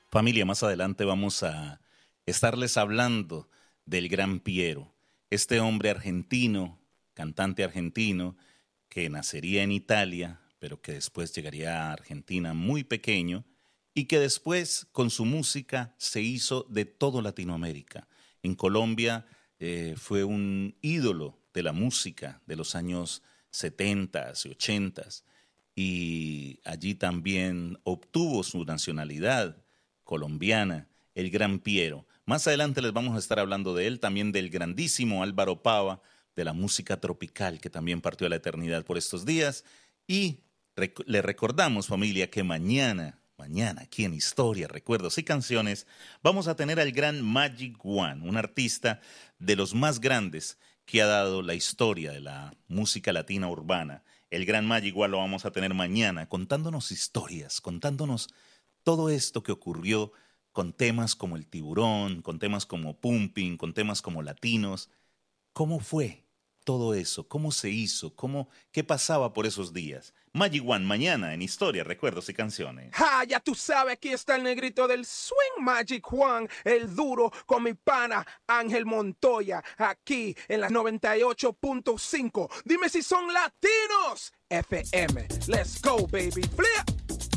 Familia, más adelante vamos a estarles hablando del gran Piero, este hombre argentino, cantante argentino, que nacería en Italia, pero que después llegaría a Argentina muy pequeño y que después con su música se hizo de todo Latinoamérica. En Colombia fue un ídolo de la música de los años 70 y 80 y allí también obtuvo su nacionalidad colombiana, el gran Piero. Más adelante les vamos a estar hablando de él, también del grandísimo Álvaro Pava, de la música tropical que también partió a la eternidad por estos días. Y le recordamos, familia, que mañana, aquí en Historia, Recuerdos y Canciones, vamos a tener al gran Magic One, un artista de los más grandes que ha dado la historia de la música latina urbana. El gran Magic One lo vamos a tener mañana contándonos historias, contándonos todo esto que ocurrió con temas como El Tiburón, con temas como Pumping, con temas como Latinos. ¿Cómo fue todo eso? ¿Cómo se hizo? ¿Qué pasaba por esos días? Magic One mañana en Historia, Recuerdos y Canciones. Ja, ya tú sabes, aquí está el negrito del swing, Magic Juan, el duro con mi pana Ángel Montoya, aquí en las 98.5. Dime si son latinos. FM, let's go baby, flip.